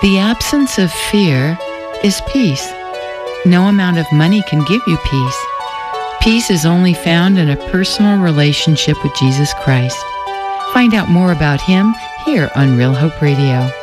The absence of fear is peace. No amount of money can give you peace. Peace is only found in a personal relationship with Jesus Christ. Find out more about Him here on Real Hope Radio.